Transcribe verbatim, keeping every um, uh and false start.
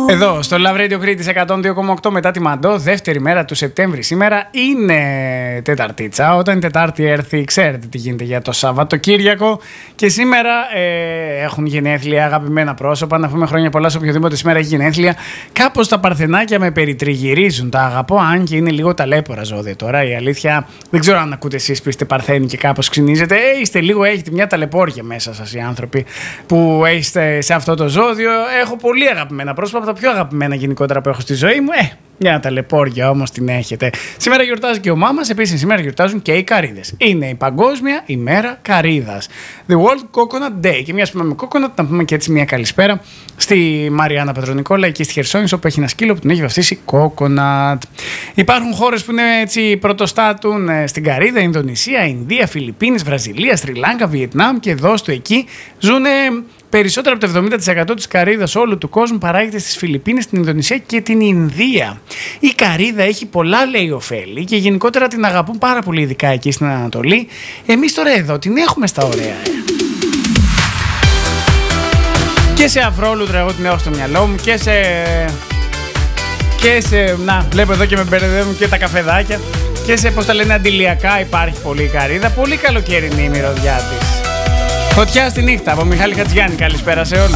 Εδώ στο Love Radio Κρήτης εκατόν δύο κόμμα οκτώ μετά τη Μαντό, δεύτερη μέρα του Σεπτέμβρη σήμερα είναι Τεταρτίτσα. Όταν η Τετάρτη έρθει, ξέρετε τι γίνεται για το Σαββατοκύριακο. Και σήμερα ε, έχουν γενέθλια αγαπημένα πρόσωπα. Να πούμε χρόνια πολλά σε οποιοδήποτε σήμερα έχει γενέθλια. Κάπως τα παρθενάκια με περιτριγυρίζουν. Τα αγαπώ, αν και είναι λίγο ταλέπορα ζώδια τώρα. Η αλήθεια, δεν ξέρω αν ακούτε εσείς που είστε παρθένοι και κάπως ξυνίζετε. Ε, είστε λίγο, έχετε μια ταλαιπώρια μέσα σας οι άνθρωποι που είστε σε αυτό το ζώδιο. Έχω πολύ αγαπημένα πρόσωπα, από τα πιο αγαπημένα γενικότερα που έχω στη ζωή μου. Ε, μια ταλαιπώρια όμως την έχετε. Σήμερα γιορτάζει και ο μάμας, επίσης σήμερα γιορτάζουν και οι καρύδες. Είναι η Παγκόσμια ημέρα καρύδας. The World Coconut Day. Και μιας που με coconut, να πούμε και έτσι μια καλησπέρα στη Μαριάννα Πετρονικόλα, εκεί στη Χερσόνησο, όπου έχει ένα σκύλο που την έχει βαφτίσει coconut. Υπάρχουν χώρες που είναι έτσι πρωτοστάτουν στην καρύδα: Ινδονησία, Ινδία, Φιλιππίνες, Βραζιλία, Σρι Λάγκα, Βιετνάμ και εδώ στο εκεί ζουν. Περισσότερο από το εβδομήντα τοις εκατό της καρύδας όλου του κόσμου παράγεται στις Φιλιππίνες, την Ινδονησία και την Ινδία. Η καρύδα έχει πολλά, λέει, ωφέλη και γενικότερα την αγαπούν πάρα πολύ, ειδικά εκεί στην Ανατολή. Εμείς τώρα εδώ την έχουμε στα ωραία. Και σε αφρόλουτρα εγώ την έχω στο μυαλό μου και σε... Και σε... Να, βλέπω εδώ και με μπερδεύουν και τα καφεδάκια. Και σε, πώς τα λένε, αντιλιακά υπάρχει πολύ καρύδα. Πολύ καλοκαιρινή η μυρωδιά της. Φωτιά στη νύχτα από Μιχάλη Χατζιάννη. Καλησπέρα σε όλους.